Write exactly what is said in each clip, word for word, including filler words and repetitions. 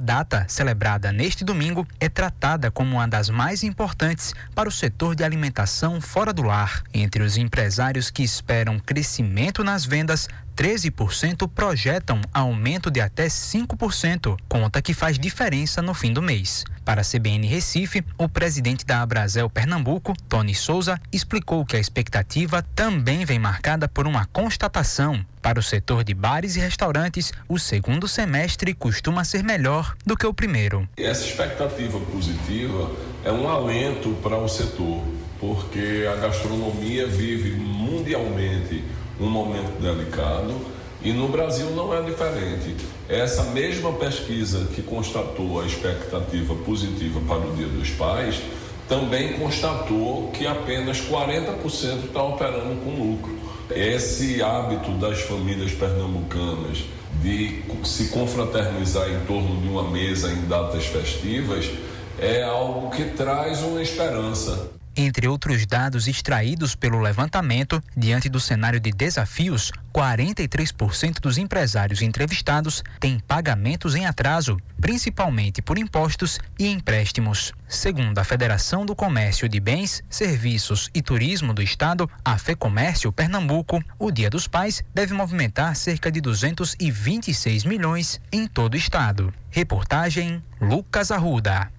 data, celebrada neste domingo, é tratada como uma das mais importantes para o setor de alimentação fora do lar. Entre os empresários que esperam crescimento nas vendas, treze por cento projetam aumento de até cinco por cento, conta que faz diferença no fim do mês. Para a C B N Recife, o presidente da Abrazel Pernambuco, Tony Souza, explicou que a expectativa também vem marcada por uma constatação. Para o setor de bares e restaurantes, o segundo semestre costuma ser melhor do que o primeiro. Essa expectativa positiva é um alento para o setor, porque a gastronomia vive mundialmente um momento delicado e no Brasil não é diferente. Essa mesma pesquisa que constatou a expectativa positiva para o Dia dos Pais também constatou que apenas quarenta por cento está operando com lucro. Esse hábito das famílias pernambucanas de se confraternizar em torno de uma mesa em datas festivas é algo que traz uma esperança. Entre outros dados extraídos pelo levantamento, diante do cenário de desafios, quarenta e três por cento dos empresários entrevistados têm pagamentos em atraso, principalmente por impostos e empréstimos. Segundo a Federação do Comércio de Bens, Serviços e Turismo do Estado, a FEComércio Pernambuco, o Dia dos Pais deve movimentar cerca de duzentos e vinte e seis milhões em todo o estado. Reportagem Lucas Arruda.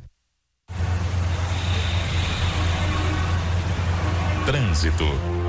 Trânsito.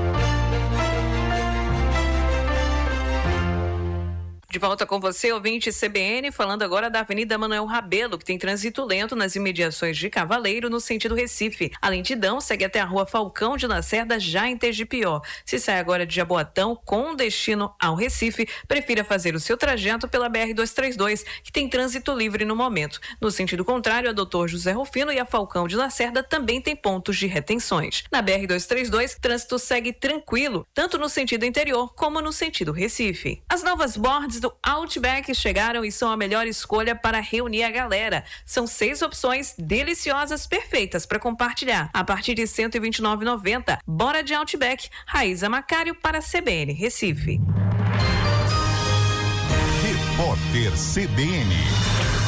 De volta com você, ouvinte C B N, falando agora da Avenida Manuel Rabelo, que tem trânsito lento nas imediações de Cavaleiro, no sentido Recife. A lentidão segue até a Rua Falcão de Lacerda, já em Tegipió. Se sai agora de Jaboatão com destino ao Recife, prefira fazer o seu trajeto pela B R duzentos e trinta e dois, que tem trânsito livre no momento. No sentido contrário, a Doutor José Rufino e a Falcão de Lacerda também tem pontos de retenções. Na B R duzentos e trinta e dois, trânsito segue tranquilo, tanto no sentido interior como no sentido Recife. As novas boards do Outback chegaram e são a melhor escolha para reunir a galera. São seis opções deliciosas, perfeitas para compartilhar. A partir de cento e vinte e nove reais e noventa centavos. Bora de Outback. Raíza Macário para C B N Recife. Repórter C B N.